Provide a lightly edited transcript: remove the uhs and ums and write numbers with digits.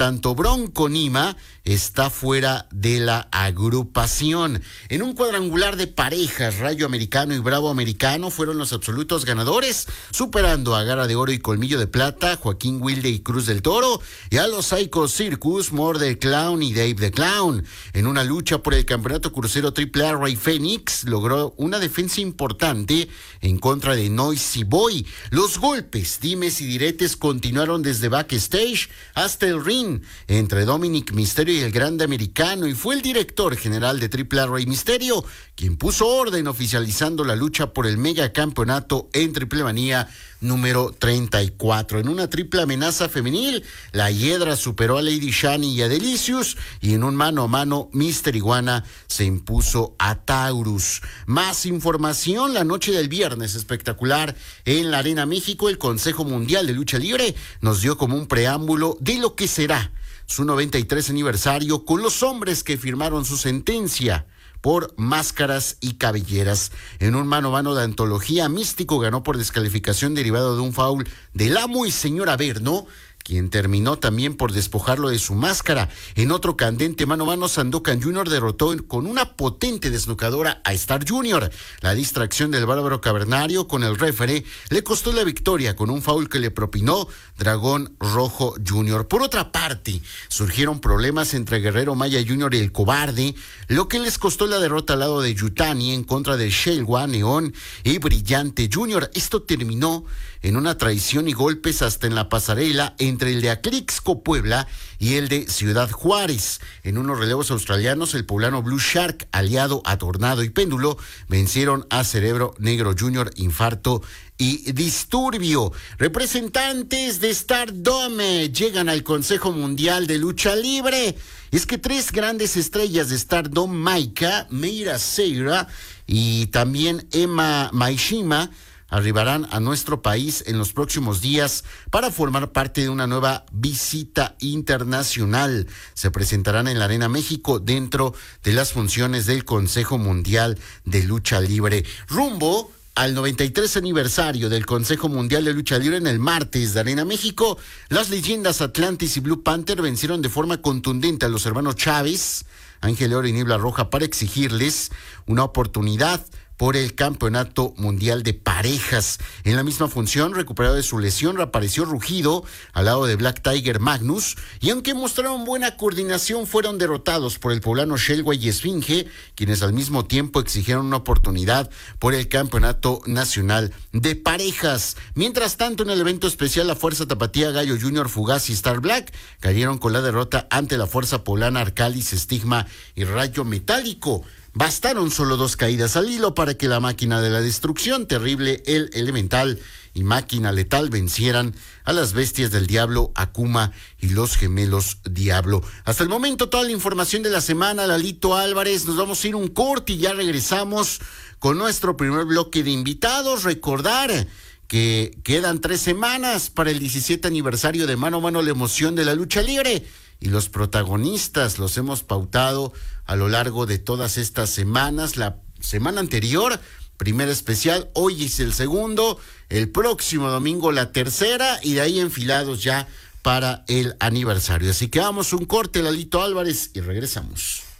tanto Bronco Nima está fuera de la agrupación. En un cuadrangular de parejas, Rayo Americano y Bravo Americano fueron los absolutos ganadores, superando a Garra de Oro y Colmillo de Plata, Joaquín Wilde y Cruz del Toro, y a los Psycho Circus, More the Clown y Dave the Clown. En una lucha por el campeonato crucero AAA, Rey Fénix logró una defensa importante en contra de Noisy Boy. Los golpes, dimes y diretes continuaron desde backstage hasta el ring entre Dominic Mysterio y el Grande Americano, y fue el director general de AAA, Rey Mysterio, quien puso orden oficializando la lucha por el megacampeonato en Triple Manía número 34. En una triple amenaza femenil, la Hiedra superó a Lady Shani y a Delicious, y en un mano a mano, Mister Iguana se impuso a Taurus. Más información, la noche del viernes espectacular en la Arena México, el Consejo Mundial de Lucha Libre nos dio como un preámbulo de lo que será su 93 aniversario con los hombres que firmaron su sentencia por máscaras y cabelleras. En un mano a mano de antología, Místico ganó por descalificación derivado de un foul del Amo y Señor Averno, quien terminó también por despojarlo de su máscara. En otro candente mano a mano, Sandokan Jr. derrotó con una potente desnucadora a Star Jr. La distracción del bárbaro cavernario con el referee le costó la victoria con un foul que le propinó Dragón Rojo Jr. Por otra parte, surgieron problemas entre Guerrero Maya Jr. y el Cobarde, lo que les costó la derrota al lado de Yutani en contra de Sheilwa, Neón y Brillante Jr. Esto terminó en una traición y golpes hasta en la pasarela entre el de Aclixco Puebla y el de Ciudad Juárez. En unos relevos australianos, el poblano Blue Shark, aliado a Tornado y Péndulo, vencieron a Cerebro Negro Jr., Infarto y Disturbio. Representantes de Stardom llegan al Consejo Mundial de Lucha Libre. Es que tres grandes estrellas de Stardom, Maika, Meira Seira y también Emma Maishima, arribarán a nuestro país en los próximos días para formar parte de una nueva visita internacional. Se presentarán en la Arena México dentro de las funciones del Consejo Mundial de Lucha Libre. Rumbo al 93 aniversario del Consejo Mundial de Lucha Libre en el martes de Arena México, las leyendas Atlantis y Blue Panther vencieron de forma contundente a los hermanos Chávez, Ángel Oro y Niebla Roja para exigirles una oportunidad por el Campeonato Mundial de Parejas. En la misma función, recuperado de su lesión, reapareció Rugido al lado de Black Tiger Magnus, y aunque mostraron buena coordinación, fueron derrotados por el poblano Shelway y Esfinge, quienes al mismo tiempo exigieron una oportunidad por el Campeonato Nacional de Parejas. Mientras tanto, en el evento especial, la Fuerza Tapatía, Gallo Junior, Fugaz y Star Black cayeron con la derrota ante la Fuerza Poblana, Arcalis, Estigma y Rayo Metálico. Bastaron solo 2 caídas al hilo para que la Máquina de la Destrucción, Terrible, el Elemental y Máquina Letal vencieran a las Bestias del Diablo, Akuma y los Gemelos Diablo. Hasta el momento, toda la información de la semana. Lalito Álvarez, nos vamos a ir un corte y ya regresamos con nuestro primer bloque de invitados. Recordar que quedan 3 semanas para el 17 aniversario de Mano a Mano, la emoción de la lucha libre. Y los protagonistas los hemos pautado a lo largo de todas estas semanas. La semana anterior, primer especial, hoy es el segundo, el próximo domingo la tercera, y de ahí enfilados ya para el aniversario. Así que vamos un corte, Lalito Álvarez, y regresamos.